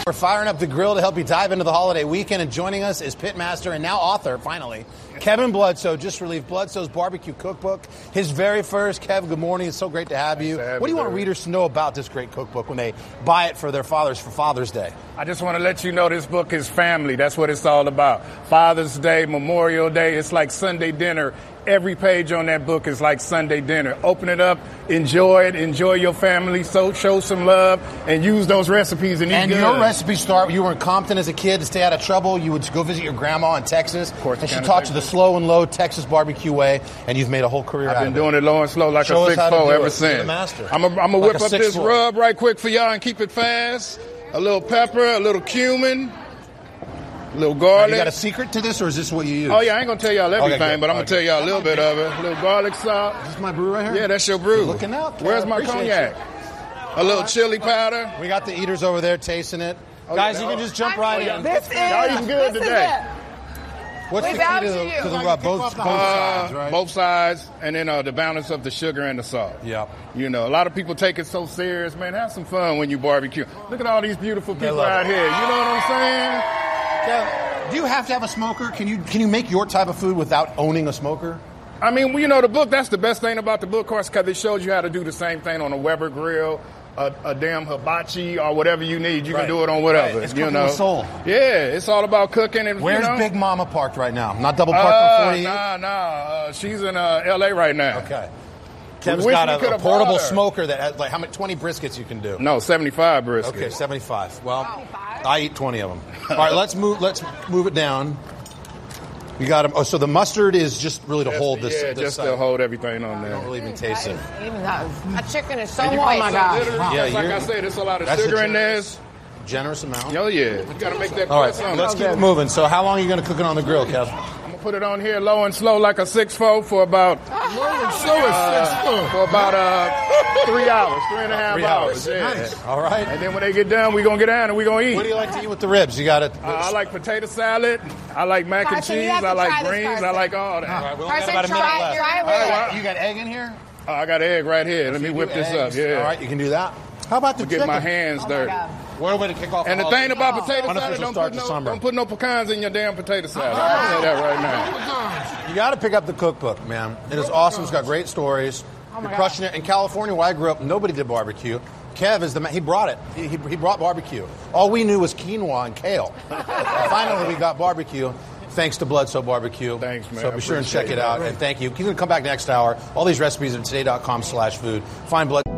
We're firing up the grill to help you dive into the holiday weekend, and joining us is pitmaster and now author, finally, Kevin Bloodsoe. Just released Bloodsoe's Barbecue Cookbook, his very first. Kev, good morning. It's so great to have you. What do you want readers to know about this great cookbook when they buy it for their fathers for Father's Day? I just want to let you know this book is family. That's what it's all about. Father's Day, Memorial Day, it's like Sunday dinner. Every page on that book is like Sunday dinner. Open it up, enjoy it, enjoy your family, so show some love, and use those recipes and eat good. And your recipes start, you were in Compton as a kid to stay out of trouble. You would go visit your grandma in Texas, and she taught you the slow and low Texas barbecue way, and you've made a whole career out of it. I've been doing it low and slow like a 6'4" ever since. You're the master. I'm going to whip up this rub right quick for y'all and keep it fast. A little pepper, a little cumin. A little garlic. You got a secret to this, or is this what you use? Oh, yeah, I ain't going to tell y'all everything, but I'm going to tell y'all a little bit of it. A little garlic salt. Is this my brew right here? Yeah, that's your brew. You're looking out. Where's my cognac? A little chili powder. We got the eaters over there tasting it. Guys, you can just jump right in. Y'all eating good today. What's the key to the rub? Both sides, right? Both sides, and then the balance of the sugar and the salt. Yeah. You know, a lot of people take it so serious. Man, have some fun when you barbecue. Look at all these beautiful people out here. You know what I'm saying? Yeah. Do you have to have a smoker? Can you make your type of food without owning a smoker? I mean, you know, the book, that's the best thing about the book, of course, because it shows you how to do the same thing on a Weber grill, a damn hibachi, or whatever you need. You can do it on whatever. Right. It's cooking with soul. Yeah, it's all about cooking. And where's Big Mama parked right now? Not double parked on 48? Nah. She's in L.A. right now. Okay. Kev's got a portable smoker that has, like, how many 20 briskets you can do? No, 75 briskets. Okay, 75. Well, I eat 20 of them. All right, let's move it down. You got them. Oh, so the mustard is just really to hold this. Yeah, just to hold everything on there. I don't really even taste it. That chicken is so moist. Oh my God! Yeah, like I said, there's a lot of sugar in this. Generous amount. Oh yeah, you got to make that. All right, let's keep it moving. So, how long are you going to cook it on the grill, Kev? Put it on here low and slow like a 6'4" for about 3 hours, 3.5 hours. Yeah. Nice. All right. And then when they get done, we're going to get down and we're going to eat. What do you like to eat with the ribs? You got it. I like potato salad. I like mac and cheese. I like greens. I like all that. All right, we only got about a minute left. You got egg in here? I got egg right here. Let me whip this up. Yeah. All right, you can do that. How about the chicken? Get my hands dirty. What a way to kick off. And the thing about potato salad, don't put no pecans in your damn potato salad. I'll say that right now. You got to pick up the cookbook, man. It is awesome. It's got great stories. You're crushing it. In California, where I grew up, nobody did barbecue. Kev is the man. He brought it. He brought barbecue. All we knew was quinoa and kale. Finally, we got barbecue. Thanks to Bloodsoe Barbecue. Thanks, man. So be sure and check it out. And thank you. He's going to come back next hour. All these recipes at today.com/food. Find Blood.